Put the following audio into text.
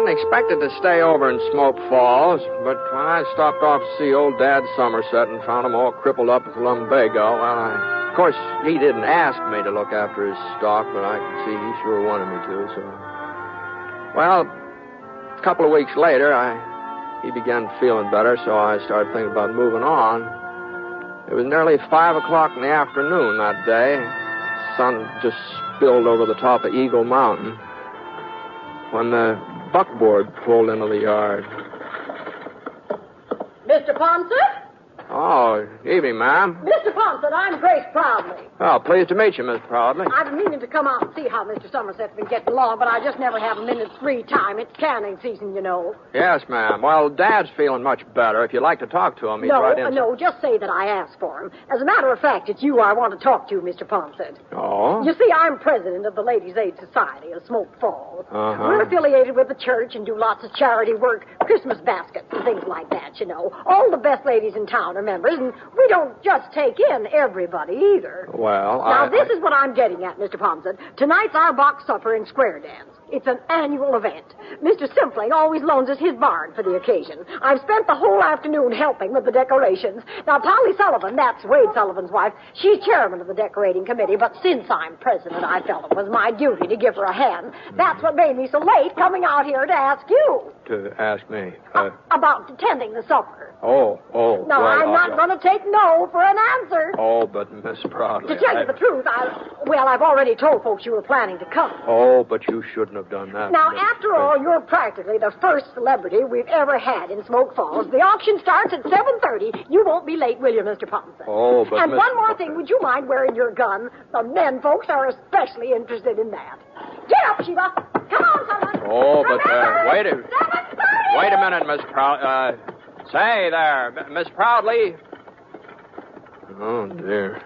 hadn't expected to stay over in Smoke Falls, but when I stopped off to see old Dad Somerset and found him all crippled up with lumbago, well, of course, he didn't ask me to look after his stock, but I could see he sure wanted me to, so... Well, a couple of weeks later, he began feeling better, so I started thinking about moving on. It was nearly 5 o'clock in the afternoon that day. The sun just spilled over the top of Eagle Mountain when the buckboard pulled into the yard. Mr. Ponset? Oh, evening, ma'am. Mr. Ponset, I'm Grace Proudly. Oh, pleased to meet you, Miss Proudly. I've been meaning to come out and see how Mr. Somerset's been getting along, but I just never have a minute's free time. It's canning season, you know. Yes, ma'am. Well, Dad's feeling much better. If you'd like to talk to him, he's right in. No, just say that I asked for him. As a matter of fact, it's you I want to talk to, Mr. Ponset. Oh? You see, I'm president of the Ladies' Aid Society of Smoke Falls. Uh-huh. We're affiliated with the church and do lots of charity work, Christmas baskets and things like that, you know. All the best ladies in town are members, and we don't just take in everybody either. Well, Now, this is what I'm getting at, Mr. Ponset. Tonight's our box supper and square dance. It's an annual event. Mr. Simpling always loans us his barn for the occasion. I've spent the whole afternoon helping with the decorations. Now, Polly Sullivan, that's Wade Sullivan's wife, she's chairman of the decorating committee, but since I'm president, I felt it was my duty to give her a hand. That's what made me so late coming out here to ask you. To ask me? About attending the supper. Oh. No, well, I'm not going to take no for an answer. Oh, but Miss Proudly... To tell you the truth, I've already told folks you were planning to come. Oh, but you shouldn't have done that. Now, after all, you're practically the first celebrity we've ever had in Smoke Falls. The auction starts at 7:30. You won't be late, will you, Mr. Ponset? Oh, but And one more thing, would you mind wearing your gun? The men folks are especially interested in that. Get up, Sheba. Come on, someone. Oh, but, wait a... 7:30. Wait a minute, Miss Proudly. Say there, Miss Proudly. Oh, dear.